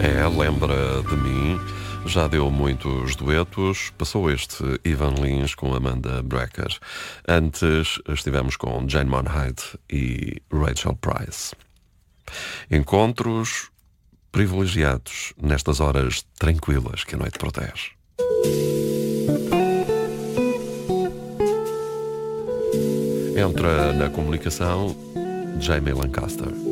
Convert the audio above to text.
É, lembra de mim. Já deu muitos duetos. Passou este Ivan Lins com Amanda Brecker. Antes estivemos com Jane Monheit e Rachel Price. Encontros privilegiados nestas horas tranquilas que a noite protege. Entra na comunicação Jamie Lancaster.